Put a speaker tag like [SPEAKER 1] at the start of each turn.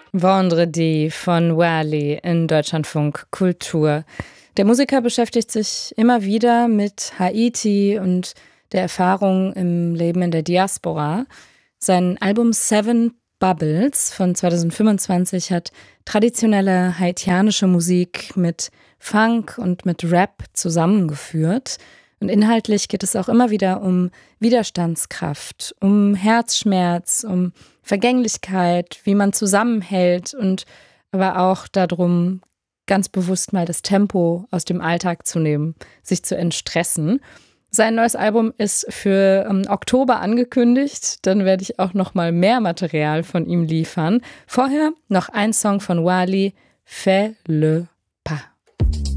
[SPEAKER 1] Vendredi von Wally in Deutschlandfunk Kultur. Der Musiker beschäftigt sich immer wieder mit Haiti und der Erfahrung im Leben in der Diaspora. Sein Album Seven Bubbles von 2025 hat traditionelle haitianische Musik mit Funk und mit Rap zusammengeführt. Und inhaltlich geht es auch immer wieder um Widerstandskraft, um Herzschmerz, um Vergänglichkeit, wie man zusammenhält und aber auch darum, ganz bewusst mal das Tempo aus dem Alltag zu nehmen, sich zu entstressen. Sein neues Album ist für Oktober angekündigt. Dann werde ich auch noch mal mehr Material von ihm liefern. Vorher noch ein Song von Wally, Fais le pas.